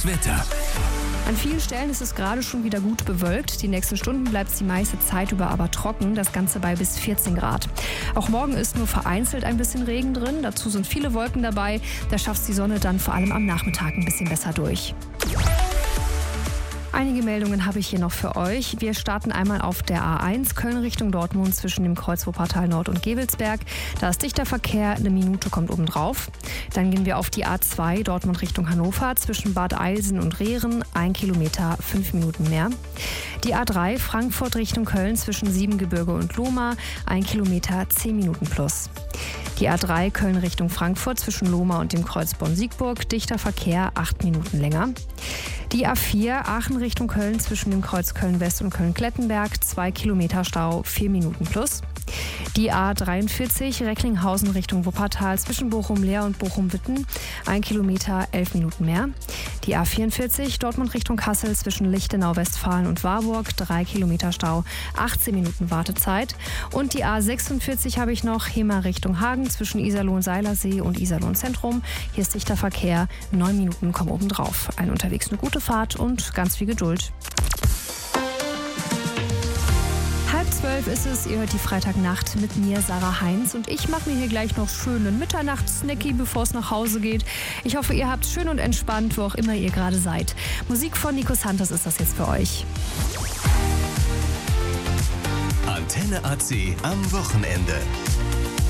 Das Wetter. An vielen Stellen ist es gerade schon wieder gut bewölkt. Die nächsten Stunden bleibt es die meiste Zeit über aber trocken, das Ganze bei bis 14 Grad. Auch morgen ist nur vereinzelt ein bisschen Regen drin. Dazu sind viele Wolken dabei. Da schafft die Sonne dann vor allem am Nachmittag ein bisschen besser durch. Einige Meldungen habe ich hier noch für euch. Wir starten einmal auf der A1 Köln Richtung Dortmund zwischen dem Kreuz Wuppertal Nord und Gevelsberg. Da ist dichter Verkehr, eine Minute kommt obendrauf. Dann gehen wir auf die A2 Dortmund Richtung Hannover zwischen Bad Eilsen und Rehren. 1 Kilometer, 5 Minuten mehr. Die A3 Frankfurt Richtung Köln zwischen Siebengebirge und Lohmar. 1 Kilometer, 10 Minuten plus. Die A3 Köln Richtung Frankfurt zwischen Lohmar und dem Kreuz Bonn-Siegburg. Dichter Verkehr, 8 Minuten länger. Die A4 Aachen Richtung Köln zwischen dem Kreuz Köln-West und Köln-Klettenberg, 2 Kilometer Stau, 4 Minuten plus. Die A43 Recklinghausen Richtung Wuppertal zwischen Bochum-Leer und Bochum-Witten, 1 Kilometer, 11 Minuten mehr. Die A44 Dortmund Richtung Kassel zwischen Lichtenau-Westfalen und Warburg, 3 Kilometer Stau, 18 Minuten Wartezeit. Und die A46 habe ich noch, Hemer Richtung Hagen zwischen Iserlohn-Seilersee und Iserlohn-Zentrum. Hier ist dichter Verkehr, 9 Minuten kommen obendrauf. Unterwegs eine gute Fahrt und ganz viel Geduld. 11:30 ist es, ihr hört die Freitagnacht mit mir, Sarah Heinz. Und ich mache mir hier gleich noch schönen Mitternachtssnacky, bevor es nach Hause geht. Ich hoffe, ihr habt schön und entspannt, wo auch immer ihr gerade seid. Musik von Nico Santos ist das jetzt für euch. Antenne AC am Wochenende.